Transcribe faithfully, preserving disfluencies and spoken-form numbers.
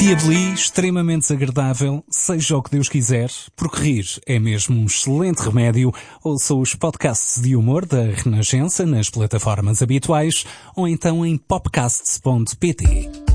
Diabli, extremamente desagradável, seja o que Deus quiser, porque rir é mesmo um excelente remédio. Ouça os podcasts de humor da Renascença nas plataformas habituais ou então em popcasts ponto pt.